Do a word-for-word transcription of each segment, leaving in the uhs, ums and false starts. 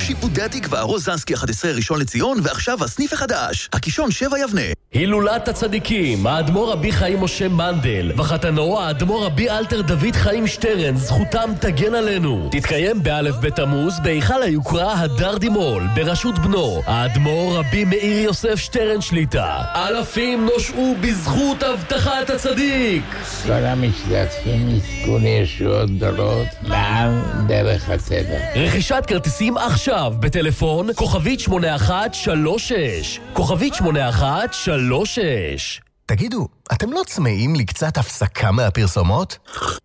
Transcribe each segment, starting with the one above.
שיפודי התקווה, רוזנסקי אחת עשרה ראשון לציון, ועכשיו הסניף החדש, הקישון שבע יבנה. הילולת הצדיקים, האדמו"ר רבי חיים משה מנדל וחתנו האדמו"ר רבי אלתר דוד חיים שטרן, זכותם תגן עלינו. תתקיים באלף בתמוז בהיכל היוקרה הדר דימול בראשות בנו האדמו"ר רבי מאיר יוסף שטרן שליטה. אלפים נושעו בזכות הבטחת הצדיק. כל המשתתפים יזכו לישועות גדולות מעל דרך הטבע. רכישת כרטיסים עכשיו בטלפון כוכבית שמונה אחת שלוש שש, כוכבית שמונה אחת שלוש שש. תגידו, אתם לא צמאים לקצת הפסקה מהפרסומות?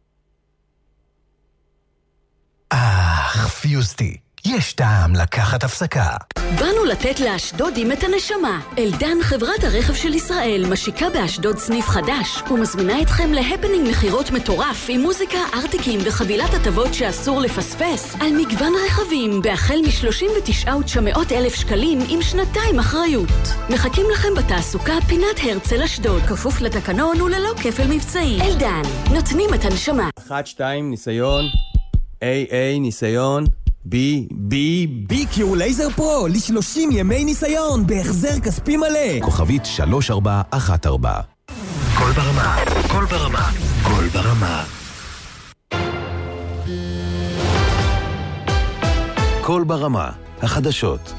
אך, פיוסטי, יש טעם לקחת הפסקה. באנו לתת לאשדודים את הנשמה. אלדן, חברת הרכב של ישראל, משיקה באשדוד סניף חדש ומזמינה אתכם להפנינג מחירות מטורף עם מוזיקה, ארטיקים וחבילת הטבות שאסור לפספס על מגוון רכבים בהחל מ-שלושים ותשעה אלף תשע מאות שקלים עם שנתיים אחריות. מחכים לכם בתעסוקה פינת הרצל אשדוד, כפוף לתקנון וללא כפל מבצעי. אלדן, נותנים את הנשמה. אחת, שתיים, ניסיון. איי, איי, ניסיון. בי, בי, בי קיו לייזר פרו, ל-שלושים ימי ניסיון, בהחזר כספי מלא. כוכבית שלוש ארבע אחת ארבע. כל ברמה, כל ברמה, כל ברמה. כל ברמה, החדשות.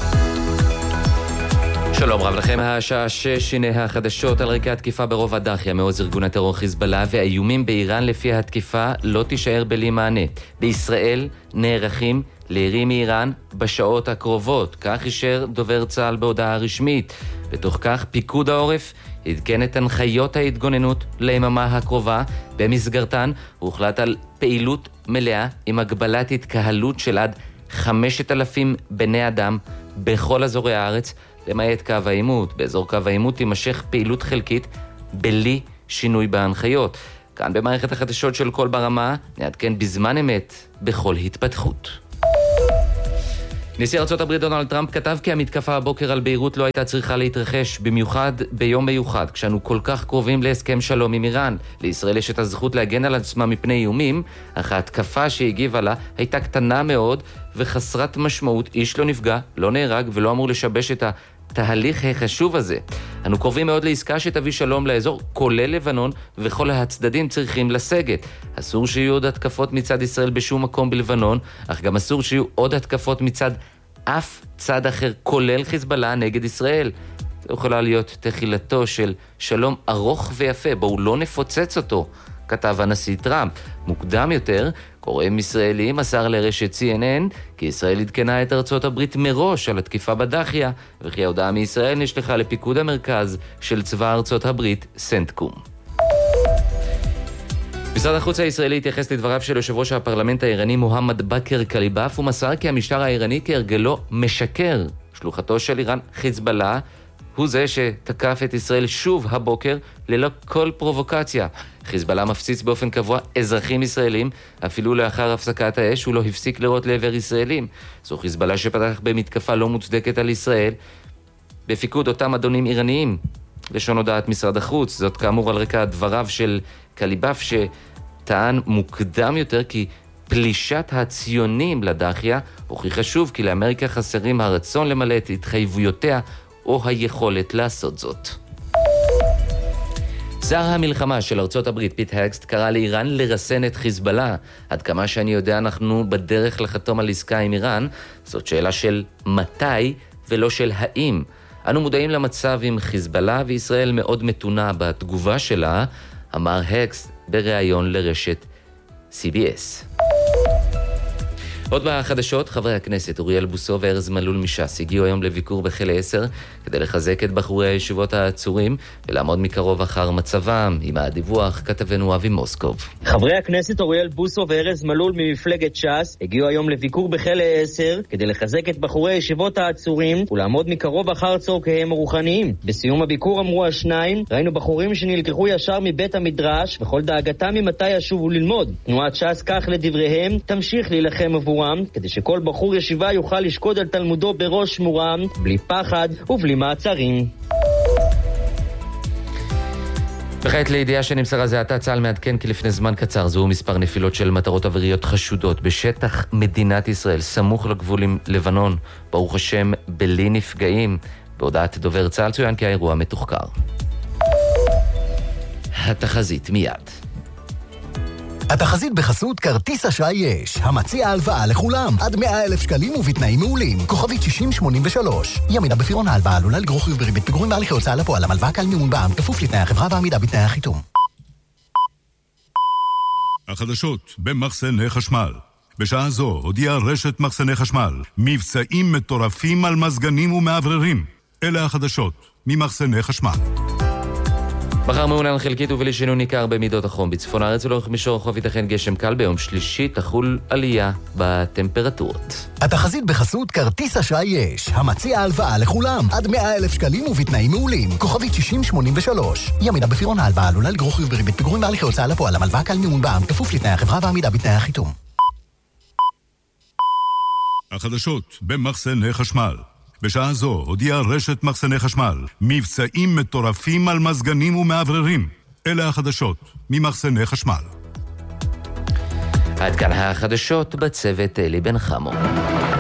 שלום רב לכם, השעה שש, הנה החדשות על רקע התקיפה ברוב הדחיה מעוז ארגון הטרור חיזבאללה והאיומים באיראן לפי התקיפה לא תישאר בלי מענה. בישראל נערכים לירי מאיראן בשעות הקרובות, כך אישר דובר צה"ל בהודעה רשמית. בתוך כך פיקוד העורף עדכן את הנחיות ההתגוננות ליממה הקרובה, במסגרתן הוחלט על פעילות מלאה עם הגבלת התקהלות של עד חמשת אלפים בני אדם בכל אזורי הארץ, למעט קו העימות. באזור קו העימות תימשך פעילות חלקית בלי שינוי בהנחיות. כאן במערכת החדשות של כל ברמה נעדכן בזמן אמת בכל התפתחות. נשיא ארצות הברית דונלד טראמפ כתב כי המתקפה הבוקר על ביירות לא הייתה צריכה להתרחש, במיוחד ביום מיוחד, כשאנו כל כך קרובים להסכם שלום עם איראן. לישראל יש את הזכות להגן על עצמה מפני איומים, אך ההתקפה שהגיבה לה הייתה קטנה מאוד וחסרת משמעות. איש לא נפגע, לא נהרג ולא אמור לשבש את התהליך החשוב הזה. אנו קרובים מאוד לעסקה שתביא שלום לאזור, כולל לבנון, וכל הצדדים צריכים לסגת. אסור שיהיו עוד התקפות מצד ישראל בשום מקום בלבנון, אך גם אסור שיהיו עוד התקפות מצד אף צד אחר, כולל חיזבאללה נגד ישראל. זה יכולה להיות תחילתו של שלום ארוך ויפה, בואו לא נפוצץ אותו, כתב הנשיא טראמפ. מוקדם יותר, קוראים ישראלי מסר לרשת סי אן אן כי ישראל עדכנה את ארצות הברית מראש על התקיפה בדחיה, וכי ההודעה מישראל נשלחה לפיקוד המרכז של צבא ארצות הברית, סנטקום. משרד החוץ הישראלי התייחס לדבריו של יושב ראש הפרלמנט האיראני מוחמד בכר קליבאף, ומסר כי המשטר האיראני כהרגלו משקר. שלוחתו של איראן, חיזבאללה, הוא זה שתקף את ישראל שוב הבוקר ללא כל פרובוקציה. חיזבאללה מפציץ באופן קבוע אזרחים ישראלים, אפילו לאחר הפסקת האש הוא לא הפסיק לראות לעבר ישראלים. זו חיזבאללה שפתח במתקפה לא מוצדקת על ישראל, בפיקוד אותם אדונים איראניים. לשון הודעת משרד החוץ, זאת כאמור על רקע דבריו של קליבאף, שטען מוקדם יותר כי פלישת הציונים לדחיה הוכיחה שוב כי לאמריקה חסרים הרצון למלא את התחייבויותיה או היכולת לעשות זאת. שר המלחמה של ארצות הברית פיט הקסט קרא לאיראן לרסן את חיזבאללה. עד כמה שאני יודע אנחנו בדרך לחתום על עסקה עם איראן. זאת שאלה של מתי ולא של האם. אנו מודעים למצב עם חיזבאללה וישראל מאוד מתונה בתגובה שלה, אמר הקסט בריאיון לרשת סי בי אס. עוד בחדשות, חברי הכנסת אוריאל בוסו וארז מלול מש"ס הגיעו היום לביקור בכלא עשר כדי לחזק את בחורי הישיבות העצורים ולעמוד מקרוב אחר מצבם. עם הדיווח כתבנו אבי מוסקוב. חברי הכנסת אוריאל בוסו וארז מלול ממפלגת ש"ס הגיעו היום לביקור בכלא עשר כדי לחזק את בחורי הישיבות העצורים ולעמוד מקרוב אחר צורכיהם הרוחניים. בסיום הביקור אמרו השניים, ראינו בחורים שנלקחו ישר מבית המדרש וכל דאגתם ממתי ישובו ללמוד. תנועת ש"ס כך לדבריהם תמשיך להילחם עבור כדי שכל בחור ישיבה יוכל לשקוד על תלמודו בראש מורם, בלי פחד ובלי מעצרים. וכעת לידיעה שנמסרה זה עתה, צה"ל מעדכן כי לפני זמן קצר זוהו מספר נפילות של מטרות אוויריות חשודות בשטח מדינת ישראל, סמוך לגבול עם לבנון, ברוך השם בלי נפגעים. בהודעת דובר צה"ל צוין כי האירוע מתוחקר. התחזית מיד. התחזית בחסות כרטיס אשראי יש, המציע הלוואה לכולם, עד מאה אלף שקלים ובתנאים מעולים. כוכבית שישים שמונים ושלוש. ימינה בפירעון ההלוואה עלולה לגרור חיוב בריבית פיגורים בהליכי הוצאה לפועל. המלוואה קל מימון בע"מ, כפוף לתנאי החברה ועמידה בתנאי החיתום. החדשות במחסני חשמל. בשעה זו הודיעה רשת מחסני חשמל מבצעים מטורפים על מזגנים ומעבררים. אלה החדשות ממחסני חשמל. מחר מעונן חלקית ובלי שינוי ניכר במידות החום. בצפון הארץ ולאורך מישור החוף ייתכן גשם קל. ביום שלישי תחול עלייה בטמפרטורות. התחזית בחסות כרטיס אשראי יש, המציע הלוואה לכולם, עד מאה אלף שקלים ובתנאים מעולים. כוכבית שישים שמונים ושלוש. ימינה בפירעון ההלוואה עלולה לגרור חיוב בריבית פיגורים בהליכי הוצאה לפועל. המלוואה קל מימון בע"מ, כפוף לתנאי החברה ועמידה בתנאי החיתום. החדשות במחסני חשמל. בשעה זו הודיעה רשת מחסני חשמל מבצעים מטורפים על מזגנים ומעבררים. אלה החדשות ממחסני חשמל. עד כאן החדשות בצוות אלי בן חמו.